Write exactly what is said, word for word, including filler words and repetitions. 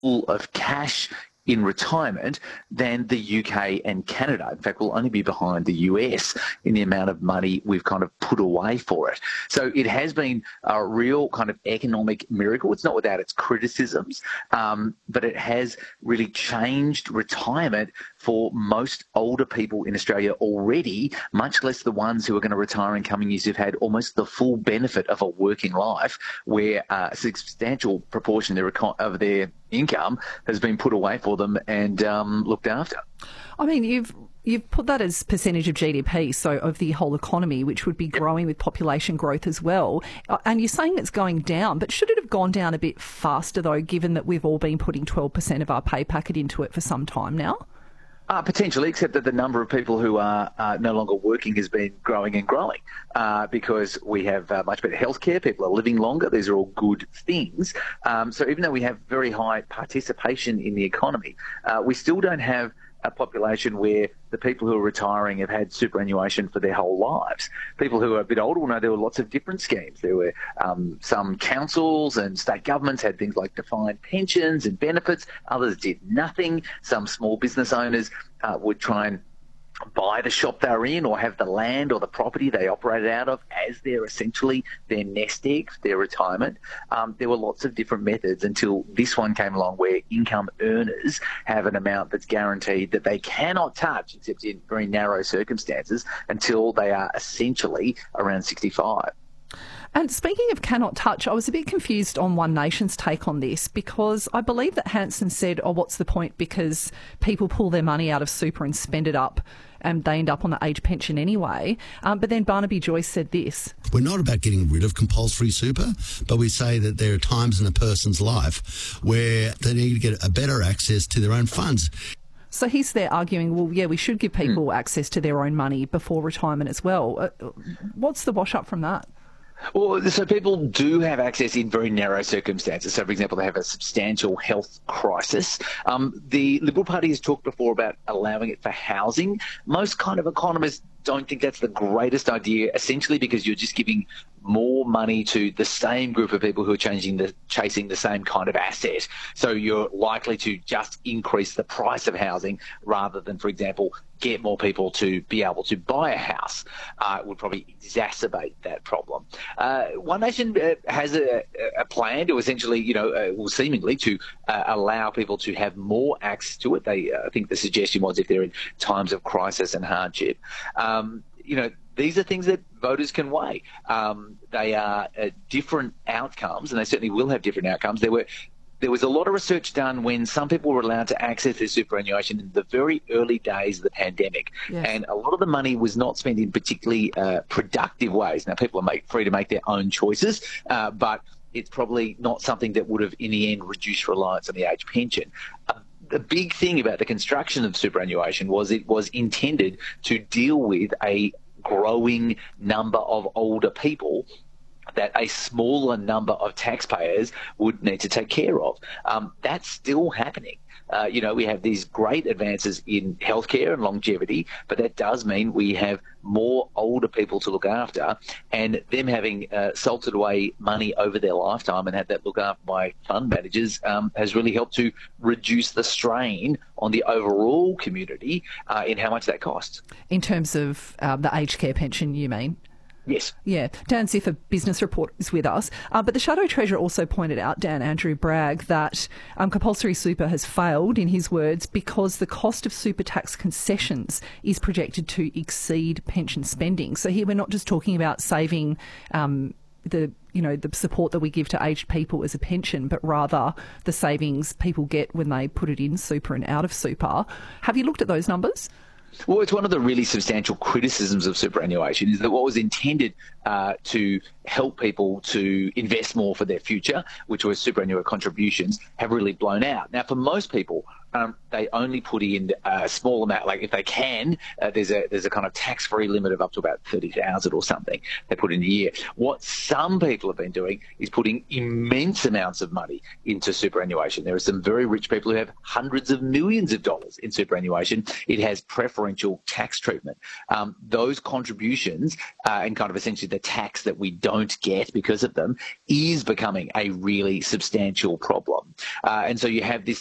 pool of cash in retirement than the U K and Canada. In fact, we'll only be behind the U S in the amount of money we've kind of put away for it. So it has been a real kind of economic miracle. It's not without its criticisms, um, but it has really changed retirement for most older people in Australia already, much less the ones who are going to retire in coming years who've had almost the full benefit of a working life, where uh, a substantial proportion of their, of their income has been put away for them and um, looked after. I mean, you've you've put that as percentage of G D P, so of the whole economy, which would be growing with population growth as well. And you're saying it's going down, but should it have gone down a bit faster, though, given that we've all been putting twelve percent of our pay packet into it for some time now? Uh, potentially, except that the number of people who are uh, no longer working has been growing and growing uh, because we have uh, much better healthcare. People are living longer. These are all good things. Um, so even though we have very high participation in the economy, uh, we still don't have a population where the people who are retiring have had superannuation for their whole lives. People who are a bit older will know there were lots of different schemes. There were um, some councils and state governments had things like defined pensions and benefits. Others did nothing. Some small business owners uh, would try and buy the shop they're in or have the land or the property they operated out of as their essentially their nest egg, their retirement. Um, there were lots of different methods until this one came along where income earners have an amount that's guaranteed that they cannot touch except in very narrow circumstances until they are essentially around sixty-five. And speaking of cannot touch, I was a bit confused on One Nation's take on this, because I believe that Hanson said, oh, what's the point, because people pull their money out of super and spend it up and they end up on the age pension anyway. Um, but then Barnaby Joyce said this. We're not about getting rid of compulsory super, but we say that there are times in a person's life where they need to get a better access to their own funds. So he's there arguing, well, yeah, we should give people mm. access to their own money before retirement as well. Uh, what's the wash up from that? Well, so people do have access in very narrow circumstances. So, for example, they have a substantial health crisis. Um, the Liberal Party has talked before about allowing it for housing. Most kind of economists don't think that's the greatest idea, essentially because you're just giving more money to the same group of people who are changing the, chasing the same kind of asset. So you're likely to just increase the price of housing rather than, for example, get more people to be able to buy a house. Uh, it would probably exacerbate that problem. Uh, One Nation uh, has a, a plan to essentially, you know, uh, well, seemingly to uh, allow people to have more access to it. They, uh, I think the suggestion was if they're in times of crisis and hardship. Um, you know, these are things that voters can weigh. Um, they are uh, different outcomes, and they certainly will have different outcomes. There were There was a lot of research done when some people were allowed to access their superannuation in the very early days of the pandemic. Yes. And a lot of the money was not spent in particularly uh, productive ways. Now, people are make, free to make their own choices, uh, but it's probably not something that would have, in the end, reduced reliance on the age pension. Uh, The big thing about the construction of superannuation was it was intended to deal with a growing number of older people that a smaller number of taxpayers would need to take care of. Um, that's still happening. Uh, you know, we have these great advances in healthcare and longevity, but that does mean we have more older people to look after, and them having uh, salted away money over their lifetime and had that looked after by fund managers um, has really helped to reduce the strain on the overall community uh, in how much that costs. In terms of um, the aged care pension, you mean? Yes. Yeah. Dan Ziffer, Business Report, is with us. Uh, but the Shadow Treasurer also pointed out, Dan Andrew Bragg, that um, compulsory super has failed, in his words, because the cost of super tax concessions is projected to exceed pension spending. So here we're not just talking about saving um, the you know the support that we give to aged people as a pension, but rather the savings people get when they put it in super and out of super. Have you looked at those numbers? Well, it's one of the really substantial criticisms of superannuation is that what was intended uh, to help people to invest more for their future, which was superannuation contributions, have really blown out. Now, for most people, um, they only put in a small amount. Like if they can, uh, there's a there's a kind of tax-free limit of up to about thirty thousand or something they put in a year. What some people have been doing is putting immense amounts of money into superannuation. There are some very rich people who have hundreds of millions of dollars in superannuation. It has preferential tax treatment. Um, those contributions uh, and kind of essentially the tax that we don't get because of them is becoming a really substantial problem. Uh, and so you have this